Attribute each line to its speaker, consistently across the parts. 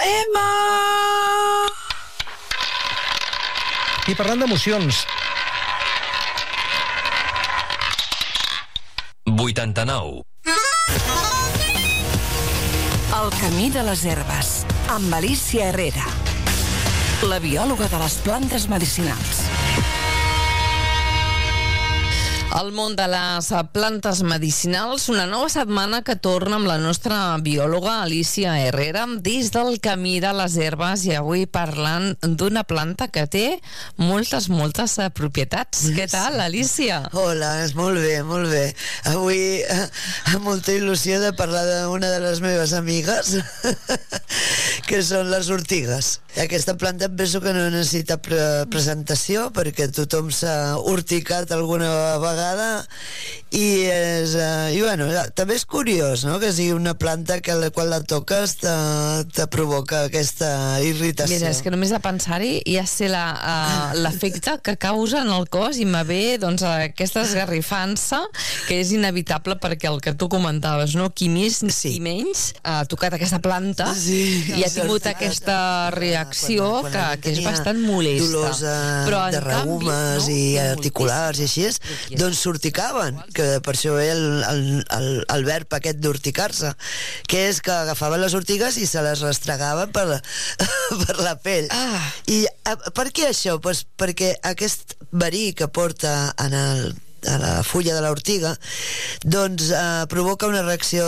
Speaker 1: Emma!
Speaker 2: I parlant d'emocions...
Speaker 3: 89.
Speaker 1: El camí de les herbes, amb Alicia Herrera, la biòloga de les plantes medicinals.
Speaker 4: El món de les plantes medicinals, una nova setmana que torna amb la nostra biòloga Alicia Herrera des del camí de les herbes, i avui parlant d'una planta que té moltes propietats. Què tal, Alicia?
Speaker 5: Hola, molt bé, molt bé. Avui amb molta il·lusió de parlar d'una de les meves amigues que són les ortigues. Aquesta planta penso que no necessita presentació perquè tothom s'ha urticat alguna vegada i bueno, també és curiós, no?, que sigui una planta que quan la toques te provoca aquesta irritació.
Speaker 4: Mira, és que només de pensar-hi ja sé l'efecte que causa en el cos i me ve doncs aquesta esgarrifança que és inevitable perquè el que tu comentaves, no?, qui més qui menys ha tocat aquesta planta i ha tingut aquesta reacció que és bastant molesta.
Speaker 5: Dolors de reumes i articulars i així, doncs s'urticaven, que per això ve el verb aquest d'urticar-se, que és que agafaven les ortigues i se les restregaven per la pell. I per què això? Pues perquè aquest verí que porta a la fulla de l'ortiga doncs provoca una reacció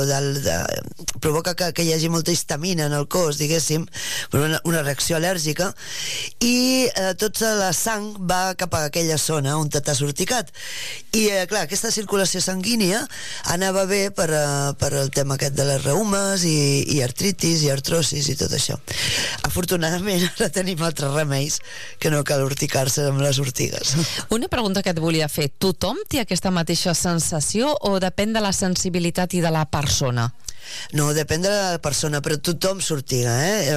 Speaker 5: provoca que hi hagi molta histamina en el cos, diguéssim, una reacció al·lèrgica, i tota la sang va cap a aquella zona on t'has urticat, i clar, aquesta circulació sanguínia anava bé per el tema aquest de les reumes i artritis i artrosis i tot això. Afortunadament ara tenim altres remeis que no cal urticar-se amb les ortigues.
Speaker 4: Una pregunta que et volia fer: tothom té aquesta mateixa sensació o depèn de la sensibilitat i de la persona?
Speaker 5: No, depèn de la persona, però tothom s'ortiga,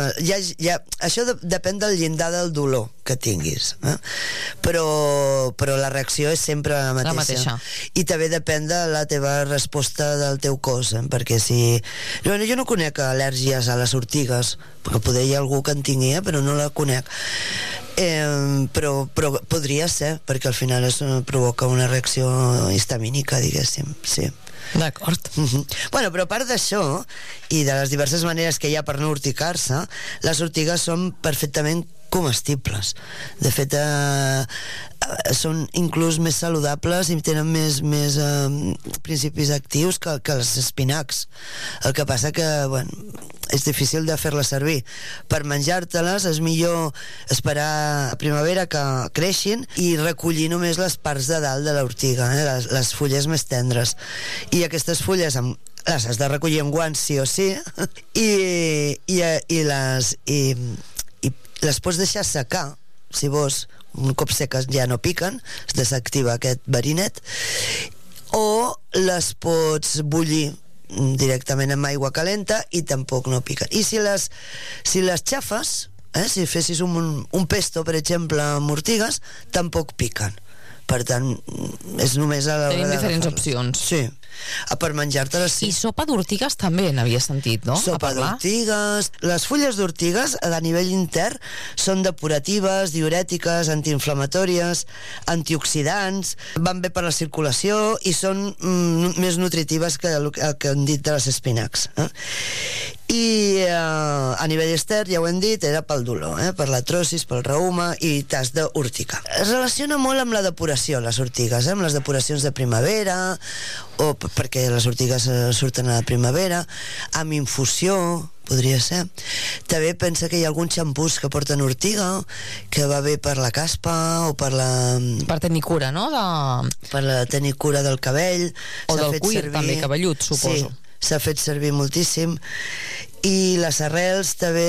Speaker 5: això depèn del llindar del dolor que tinguis, però la reacció és sempre la mateixa. I també depèn de la teva resposta del teu cos, perquè si... Jo no conec al·lèrgies a les ortigues, perquè poder hi ha algú que en tingui, però no la conec. Però podria ser, perquè al final provoca una reacció histamínica, diguéssim, sí.
Speaker 4: D'acord.
Speaker 5: Bueno, però a part d'això i de les diverses maneres que hi ha per no urticar-se, les ortigues són perfectament comestibles. De fet, són inclús més saludables i tenen més principis actius que els espinacs. El que passa que, bueno, és difícil de fer-les servir. Per menjar-te-les és millor esperar a primavera que creixin i recollir només les parts de dalt de l'ortiga, les fulles més tendres. I aquestes fulles les has de recollir amb guants sí o sí i les pots deixar secar, si vols. Un cop seques ja no piquen, es desactiva aquest verinet, o les pots bullir directament amb aigua calenta i tampoc no piquen. I si les xafes, si fessis un pesto, per exemple, amb ortigues, tampoc piquen. Per tant, és només a l'hora de...
Speaker 4: Tenim diferents opcions.
Speaker 5: Sí. Per menjar-te-les, sí.
Speaker 4: I sopa d'ortigues també n'havia sentit, no?
Speaker 5: Sopa d'ortigues. Les fulles d'ortigues a nivell intern són depuratives, diurètiques, antiinflamatòries, antioxidants, van bé per la circulació i són més nutritives que el que hem dit de les espinacs. I a nivell extern, ja ho hem dit, era pel dolor, per l'artrosis, pel reuma, i t'has d'urticar. Es relaciona molt amb la depuració, les ortigues, amb les depuracions de primavera, o perquè les ortigues surten a la primavera, amb infusió, podria ser. També pensa que hi ha alguns xampús que porten ortiga, que va bé per la caspa o per la...
Speaker 4: Per tenir cura, no?
Speaker 5: Per tenir cura del cabell.
Speaker 4: O del cuir, també, cabellut, suposo.
Speaker 5: Sí, s'ha fet servir moltíssim. I les arrels també